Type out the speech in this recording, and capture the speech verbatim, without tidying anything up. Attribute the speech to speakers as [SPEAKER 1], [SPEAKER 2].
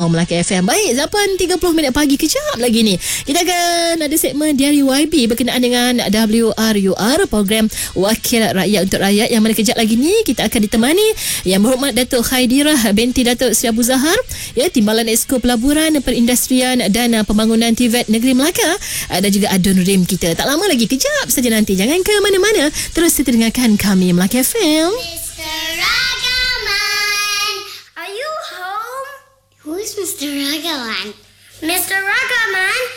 [SPEAKER 1] bersama Melaka F M. Baik, lapan tiga puluh minit pagi, kejap lagi ni kita akan ada segmen Diari Y B berkenaan dengan W R U R, program Wakil Rakyat untuk Rakyat, yang mana kejap lagi ni kita akan ditemani Yang Berhormat Datuk Khaidirah binti Datuk Sri Abu Zahar, ya, Timbalan Esko Pelaburan, Perindustrian dan uh, Pembangunan T V E T Negeri Melaka, uh, dan juga Adun Rim kita. Tak lama lagi, kejap saja nanti. Jangan ke mana-mana, terus kita dengarkan kami Melaka F M.
[SPEAKER 2] Mister Ragaman, are you home? Who is Mister Ragaman? Mister Ragaman,